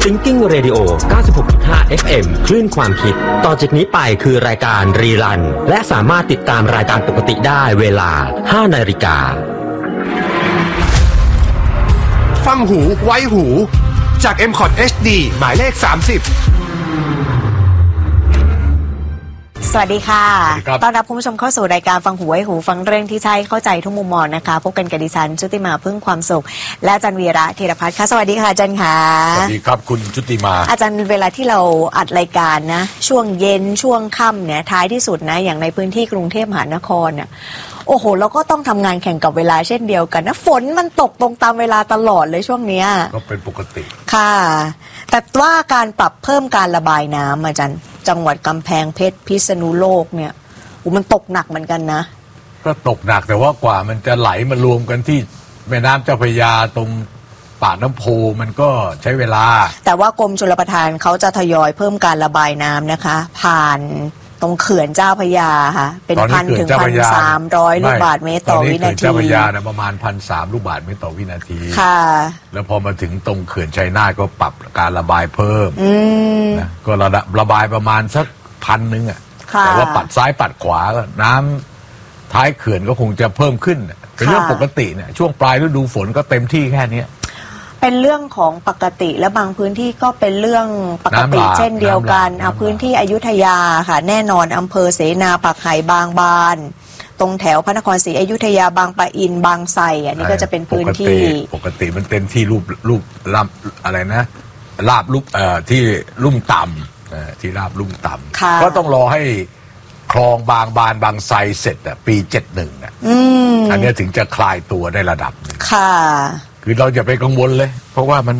Thinking Radio 96.5 FM คลื่นความคิดต่อจากนี้ไปคือรายการรีรันและสามารถติดตามรายการปกติได้เวลา 5 นาฬิกาฟังหูไว้หูจาก M-Cot HD หมายเลข 30 สวัสดีค่ะต้อนรับคุณผู้ชมเข้าสู่รายการฟังหูไว้หูฟังเรื่องที่ใช่เข้าใจทุกมุมมองนะคะพบกันกับดิฉันชุติมาพึ่งความสุขและอาจารย์วีระธีรพัฒน์ค่ะสวัสดีค่ะอาจารย์ค่ะสวัสดีครับคุณชุติมาอาจารย์เวลาที่เราอัดรายการนะช่วงเย็นช่วงค่ำเนี่ยท้ายที่สุดนะอย่างในพื้นที่กรุงเทพมหานครเนี่ยโอ้โหเราก็ต้องทำงานแข่งกับเวลาเช่นเดียวกันนะฝนมันตกตรงตามเวลาตลอดเลยช่วงนี้ก็เป็นปกติค่ะแต่ว่าการปรับเพิ่มการระบายน้ำอาจารย์จังหวัดกำแพงเพชรพิษณุโลกเนี่ยมันตกหนักเหมือนกันนะก็ตกหนักแต่ว่ากว่ามันจะไหลมารวมกันที่แม่น้ำเจ้าพระยาตรงปากน้ำโพมันก็ใช้เวลาแต่ว่ากรมชลประทานเขาจะทยอยเพิ่มการระบายน้ำนะคะผ่านตรงเขื่อนเจ้าพระยาค่ะเป็น1,000 ถึง 1,300 ลูกบาศก์เมตรต่อวินาทีเจ้าพระยาเนี่ยประมาณ 1,300 ลูกบาศก์เมตรต่อวินาทีค่ะแล้วพอมาถึงตรงเขื่อนชัยนาทก็ปรับการระบายเพิ่มนะก็ระบายประมาณสัก 1,000 อ่ะแต่ว่าปัดซ้ายปัดขวาก็น้ำท้ายเขื่อนก็คงจะเพิ่มขึ้นเป็นเรื่องปกติเนี่ยช่วงปลายฤดูฝนก็เต็มที่แค่นี้เป็นเรื่องของปกติและบางพื้นที่ก็เป็นเรื่องปกติเช่นเดียวกันพื้นที่อยุธยาค่ะแน่นอนอำเภอเสนาปากไห่บางบานตรงแถวพระนครศรีอยุธยาบางปะอินบางไทรอันนี้ก็จะเป็นพื้นที่ปกติมันเต็มที่รูปลำอะไรนะลาบรูปที่ลุ่มต่ำที่ราบลุ่มต่ำก็ต้องรอให้คลองบางบานบางไทรเสร็จปี71อันนี้ถึงจะคลายตัวได้ระดับนึงค่ะคือเราอย่าไปกังวลเลยเพราะว่ามัน